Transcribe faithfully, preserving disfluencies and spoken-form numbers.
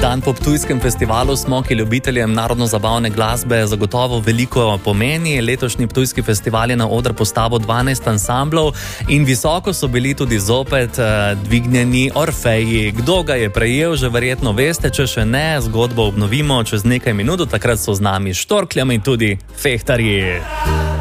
Dan po Ptujskem festivalu smo, ki ljubiteljem narodno-zabavne glasbe zagotovo veliko pomeni. Letošnji Ptujski festival je na oder postavil dvanajst ansamblov in visoko so bili tudi zopet uh, dvignjeni Orfeji. Kdo ga je prejel, že verjetno veste, če še ne, zgodbo obnovimo čez nekaj minut, takrat so z nami Štorkljami in tudi Fehtarji.